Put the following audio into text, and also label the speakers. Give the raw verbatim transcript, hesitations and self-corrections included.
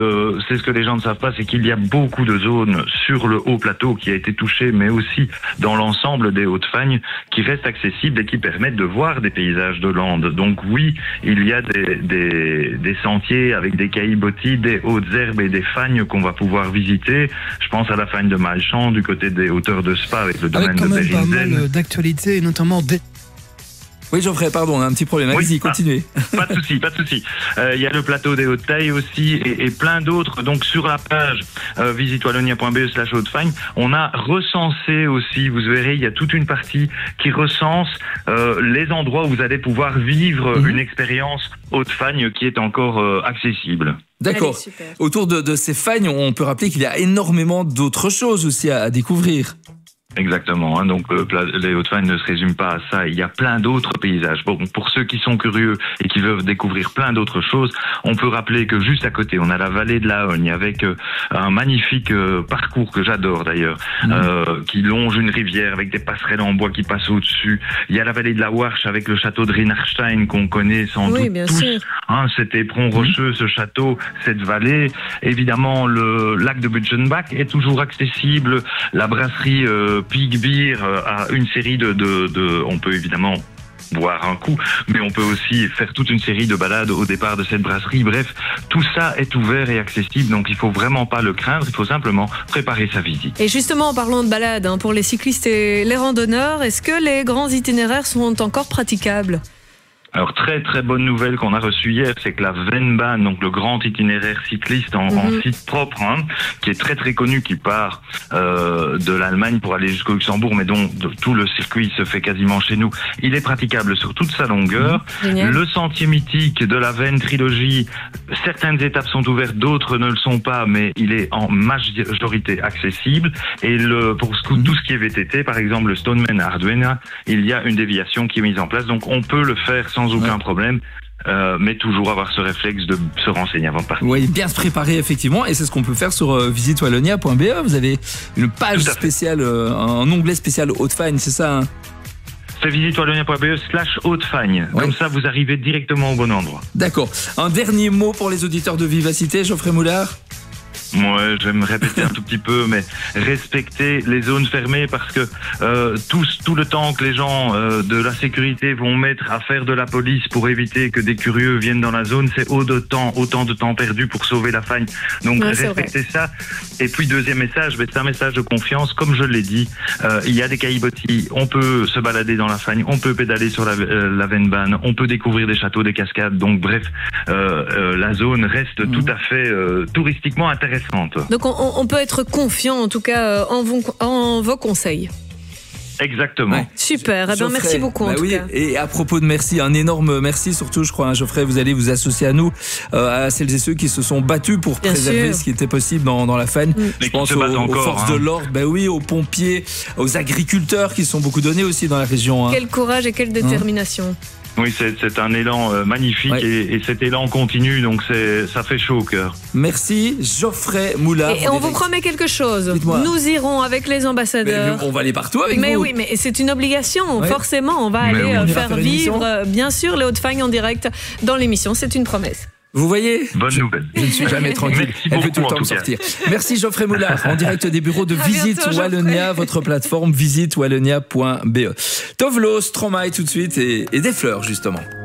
Speaker 1: Euh, c'est ce que les gens ne savent pas, c'est qu'il y a beaucoup de zones sur le haut plateau qui a été touché, mais aussi dans l'ensemble des Hautes-Fagnes qui restent accessibles et qui permettent de voir des paysages de Landes. Donc oui, il y a des, des, des sentiers avec des caillebotis, des hautes herbes et des fagnes qu'on va pouvoir visiter. Je pense à la fagne de Malchamps, du côté des hauteurs de Spa avec le domaine
Speaker 2: avec quand
Speaker 1: de
Speaker 2: même pas
Speaker 1: Bérinzen.
Speaker 2: mal d'actualités, notamment des...
Speaker 3: Oui, Geoffrey, pardon, on a un petit problème. Allez-y,
Speaker 1: Oui,
Speaker 3: continuez.
Speaker 1: Pas de souci, pas de souci. Euh, Il y a le plateau des Hautes-Tailles aussi et, et plein d'autres. Donc sur la page euh, visite wallonia point b e slash Haute-Fagne, on a recensé aussi, vous verrez, il y a toute une partie qui recense euh, les endroits où vous allez pouvoir vivre
Speaker 3: Mmh.
Speaker 1: une expérience Haute-Fagne qui est encore euh, accessible.
Speaker 3: D'accord.
Speaker 4: Allez, super.
Speaker 3: Autour de, de ces fagnes, on peut rappeler qu'il y a énormément d'autres choses aussi à, à découvrir.
Speaker 1: Exactement, hein, donc euh, les Hautes-Fagnes ne se résument pas à ça, il y a plein d'autres paysages. Bon, pour ceux qui sont curieux et qui veulent découvrir plein d'autres choses, on peut rappeler que juste à côté, on a la vallée de la Hogne avec euh, un magnifique euh, parcours que j'adore d'ailleurs, mmh. euh, qui longe une rivière avec des passerelles en bois qui passent au-dessus. Il y a la vallée de la Warche avec le château de Rinarstein qu'on connaît sans
Speaker 4: oui,
Speaker 1: doute
Speaker 4: bien
Speaker 1: tous,
Speaker 4: sûr.
Speaker 1: Hein, cet éperon rocheux, ce château, cette vallée. Évidemment, le lac de Butchenbach est toujours accessible, la brasserie euh, Pig Beer a une série de, de, de, on peut évidemment boire un coup, mais on peut aussi faire toute une série de balades au départ de cette brasserie. Bref, tout ça est ouvert et accessible, donc il faut vraiment pas le craindre, il faut simplement préparer sa visite.
Speaker 4: Et justement, en parlant de balades, hein, pour les cyclistes et les randonneurs, est-ce que les grands itinéraires sont encore praticables ?
Speaker 1: Alors, très très bonne nouvelle qu'on a reçue hier, c'est que la Vennbahn, donc le grand itinéraire cycliste en, mm-hmm. en site propre, hein, qui est très très connu, qui part euh, de l'Allemagne pour aller jusqu'au Luxembourg, mais dont de, tout le circuit se fait quasiment chez nous. Il est praticable sur toute sa longueur.
Speaker 4: Mmh.
Speaker 1: Le sentier mythique de la Venn Trilogie, certaines étapes sont ouvertes, d'autres ne le sont pas, mais il est en majorité accessible. Et le, pour mmh. tout ce qui est V T T, par exemple le Stoneman Arduena, il y a une déviation qui est mise en place, donc on peut le faire sans sans aucun ouais. problème, euh, mais toujours avoir ce réflexe de se renseigner avant de partir.
Speaker 3: Oui, bien se préparer effectivement, et c'est ce qu'on peut faire sur euh, visite wallonia point b e. Vous avez une page spéciale, euh, un onglet spécial Haute-Fagne, c'est ça hein?
Speaker 1: C'est visite wallonia point b e slash Haute-Fagne. Ouais. Comme ça, vous arrivez directement au bon endroit.
Speaker 3: D'accord. Un dernier mot pour les auditeurs de Vivacité, Geoffrey Moulard?
Speaker 1: Moi, je vais me répéter un tout petit peu, mais respecter les zones fermées parce que euh, tout, tout le temps que les gens euh, de la sécurité vont mettre à faire de la police pour éviter que des curieux viennent dans la zone, c'est autant de temps, autant de temps perdu pour sauver la fagne. Donc, ouais, respectez ça. Et puis, deuxième message, c'est un message de confiance. Comme je l'ai dit, euh, il y a des caillebotis, on peut se balader dans la fagne, on peut pédaler sur la, euh, la Vennbahn, on peut découvrir des châteaux, des cascades. Donc, bref, euh, euh, la zone reste mmh. tout à fait euh, touristiquement intéressante.
Speaker 4: Donc on, on peut être confiant en tout cas en vos, en vos conseils.
Speaker 1: Exactement. Ouais.
Speaker 4: Super, eh bien, merci beaucoup
Speaker 3: bah
Speaker 4: en
Speaker 3: oui.
Speaker 4: tout cas.
Speaker 3: Et à propos de merci, un énorme merci surtout je crois, hein, Geoffrey, vous allez vous associer à nous, euh, à celles et ceux qui se sont battus pour Bien préserver sûr. ce qui était possible dans, dans la fagne. Mmh.
Speaker 1: Je
Speaker 3: je pense aux,
Speaker 1: encore,
Speaker 3: aux forces
Speaker 1: hein.
Speaker 3: de l'ordre, bah oui, aux pompiers, aux agriculteurs qui se sont beaucoup donnés aussi dans la région. Hein.
Speaker 4: Quel courage et quelle détermination. Hein.
Speaker 1: Oui, c'est, c'est un élan euh, magnifique ouais. et, et cet élan continue, donc c'est, ça fait chaud au cœur.
Speaker 3: Merci Geoffrey Moulard.
Speaker 4: Et on vous promet quelque chose.
Speaker 3: Dites-moi.
Speaker 4: Nous irons avec les ambassadeurs.
Speaker 3: Mais on va aller partout avec
Speaker 4: mais
Speaker 3: vous.
Speaker 4: Mais oui, mais c'est une obligation. Ouais. Forcément, on va
Speaker 1: mais
Speaker 4: aller
Speaker 1: oui.
Speaker 4: faire, faire vivre, euh, bien sûr, les Hautes-Fagnes en direct dans l'émission. C'est une promesse.
Speaker 3: Vous voyez,
Speaker 1: bonne
Speaker 3: je,
Speaker 1: nouvelle.
Speaker 3: Je ne suis jamais tranquille. Elle veut tout le temps me sortir. Merci Geoffrey Moulard, en direct des bureaux de Visite Wallonia, votre plateforme visite wallonia point b e. Tovlo, Stromae tout de suite et, et des fleurs justement.